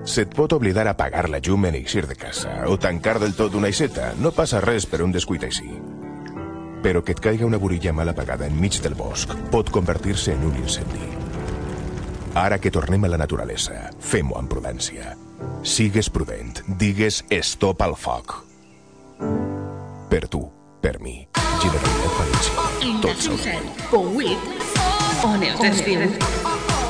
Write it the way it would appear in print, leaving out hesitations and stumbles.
Se't pot oblidar apagar la llum en eixir de casa o tancar del tot una aixeta. No passa res per un descuit així. Però que et caiga una burilla mal apagada enmig del bosc pot convertir-se en un incendi. Ara que tornem a la naturalesa, fem-ho amb prudència. Sigues prudent, digues stop al foc. Per tu, per mi, Generalitat Valenciana. Tots som. Intercitat, 8, on el desviu.